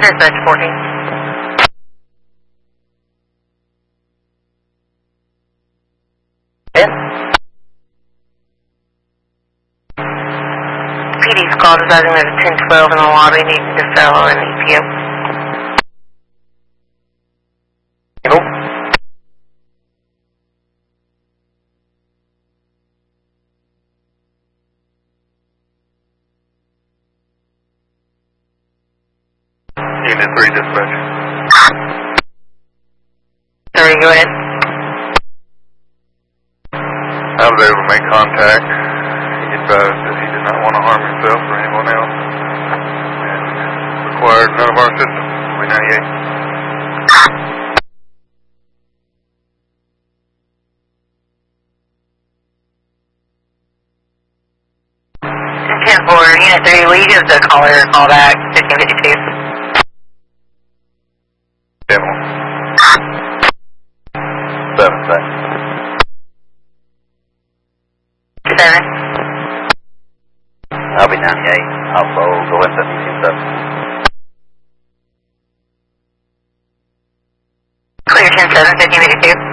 Dispatch 14. PD's call advising there's a 1012 in the lobby needing to sell an EPO. Nope. Unit 3 dispatch. 3, go ahead. I was able to make contact. He advised that he did not want to harm himself or anyone else. And required none of our assistance. We 10-4, Unit 3, will you give the caller a call back, 1552? 98. 7, thanks. 7. I'll be 98. Also, go ahead and 7. Clear 10-7, 1552.